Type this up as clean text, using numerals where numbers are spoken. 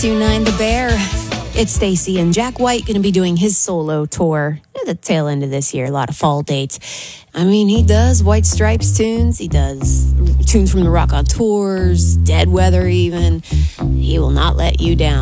29 The Bear. It's Stacy and Jack White going to be doing his solo tour at the tail end of this year. A lot of fall dates. I mean, he does White Stripes tunes. He does tunes from the Rock on Tours, Dead Weather even. He will not let you down.